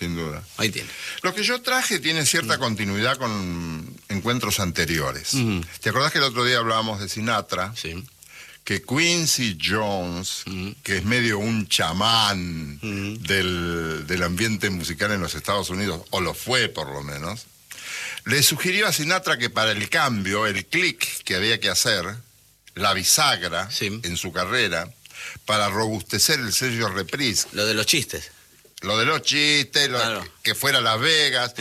sin duda. Ahí tiene. Lo que yo traje tiene cierta continuidad con encuentros anteriores. ¿Te acordás que el otro día hablábamos de Sinatra? Sí. Que Quincy Jones, que es medio un chamán del ambiente musical en los Estados Unidos, o lo fue por lo menos, le sugirió a Sinatra que para el cambio, el clic que había que hacer, la bisagra en su carrera, para robustecer el sello Reprise. Lo de los chistes. Lo de los chistes, Claro. que fuera Las Vegas,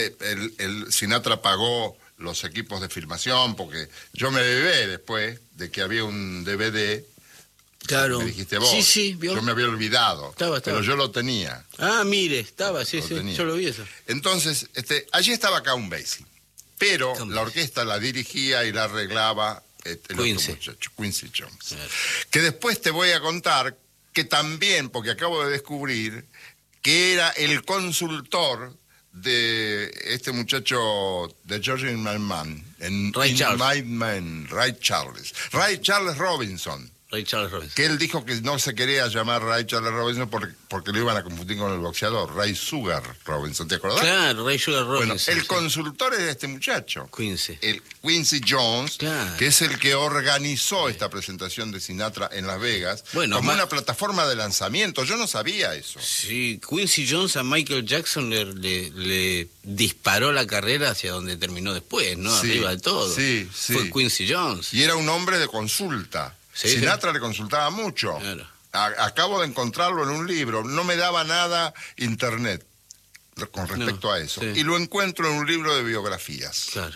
Sinatra pagó los equipos de filmación, porque yo me bebé después de que había un DVD. Claro. Me dijiste vos. Sí, ¿vio? Yo me había olvidado. Estaba. Pero yo lo tenía. Ah, mire, estaba, sí. Tenía. Yo lo vi eso. Entonces, allí estaba Count Basie. Pero la orquesta la dirigía y la arreglaba el Quincy. otro muchacho, Quincy Jones. Claro. Que después te voy a contar que también, porque acabo de descubrir que era el consultor de este muchacho de George Man en Ray Charles. My Man, Ray Charles Robinson, Ray Charles Robinson. que él dijo que no se quería llamar Ray Charles Robinson porque lo iban a confundir con el boxeador, Ray Sugar Robinson, ¿te acordás? Claro, Ray Sugar Robinson. Bueno, el consultor es este muchacho, Quincy. el Quincy Jones, Claro. que es el que organizó esta presentación de Sinatra en Las Vegas, como una plataforma de lanzamiento. Yo no sabía eso. Sí, Quincy Jones a Michael Jackson le disparó la carrera hacia donde terminó después, ¿no? Sí, Arriba de todo. sí. Fue Quincy Jones. Y era un hombre de consulta. Sinatra le consultaba mucho. Claro. Acabo de encontrarlo en un libro. No me daba nada internet con respecto a eso. Sí. Y lo encuentro en un libro de biografías. Claro.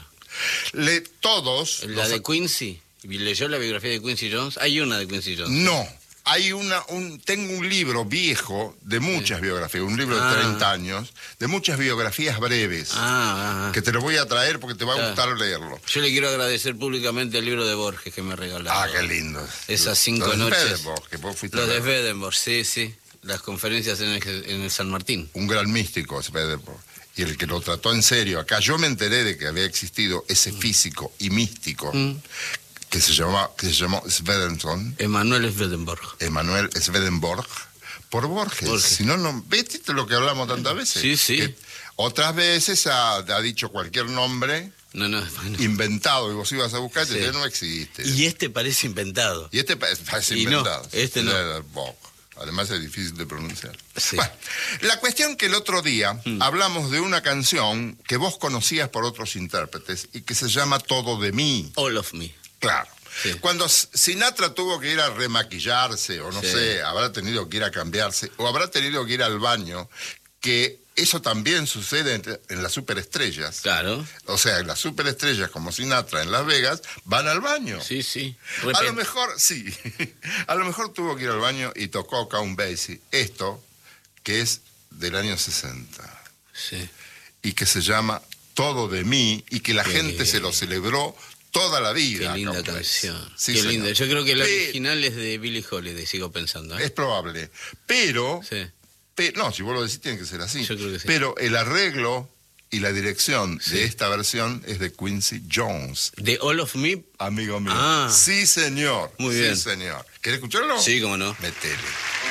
Todos... de Quincy. ¿Leyó la biografía de Quincy Jones? Hay una de Quincy Jones. No. Hay tengo un libro viejo de muchas biografías, un libro de 30 años, de muchas biografías breves, que te lo voy a traer porque te va a gustar leerlo. Yo le quiero agradecer públicamente el libro de Borges que me regalaron. Ah, qué lindo. Esas 5 noches. Los de Swedenborg, sí. Las conferencias en el San Martín. Un gran místico, Swedenborg. Y el que lo trató en serio. Acá yo me enteré de que había existido ese físico y místico que se llamó Swedenson. Emanuel Swedenborg, por Borges. Si no, ¿viste lo que hablamos tantas veces? Sí. Que otras veces ha dicho cualquier nombre inventado, y vos ibas a buscar y no existe. Y este parece inventado. Y este parece inventado. No. Además es difícil de pronunciar. Sí. Bueno, la cuestión que el otro día hablamos de una canción que vos conocías por otros intérpretes y que se llama Todo de mí. All of Me. Claro. Sí. Cuando Sinatra tuvo que ir a remaquillarse, o no sé, habrá tenido que ir a cambiarse, o habrá tenido que ir al baño, que eso también sucede en las superestrellas. Claro. O sea, las superestrellas como Sinatra en Las Vegas van al baño. Sí. A lo mejor, a lo mejor tuvo que ir al baño y tocó Count Basie. Esto, que es del año 60. Sí. Y que se llama Todo de mí, y que la gente se lo celebró toda la vida. Qué linda canción. Sí, qué señor. linda. Yo creo que la original es de Billie Holiday, sigo pensando. Es probable. Pero, sí. No, si vos lo decís tiene que ser así. Yo creo que sí. Pero el arreglo y la dirección de esta versión es de Quincy Jones. ¿De All of Me? Amigo mío. Ah. Sí, señor. Muy bien. Sí, señor. ¿Querés escucharlo? Sí, cómo no. Metele.